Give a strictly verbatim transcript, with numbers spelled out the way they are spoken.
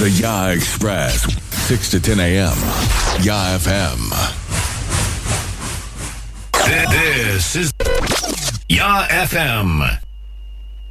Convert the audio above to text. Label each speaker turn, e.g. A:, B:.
A: The Ya Express, six to ten a.m. Ya F M.
B: This is Ya F M.